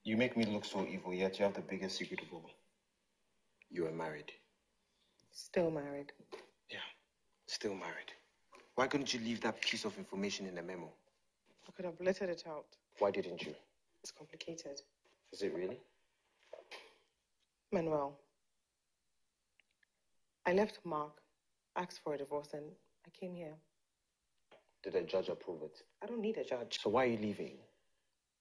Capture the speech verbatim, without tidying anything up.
You make me look so evil, yet you have the biggest secret of all. You are married. Still married. Yeah, still married. Why couldn't you leave that piece of information in the memo? I could have blurted it out. Why didn't you? It's complicated. Is it really? Manuel, I left Mark, asked for a divorce, and I came here. Did a judge approve it? I don't need a judge. So why are you leaving?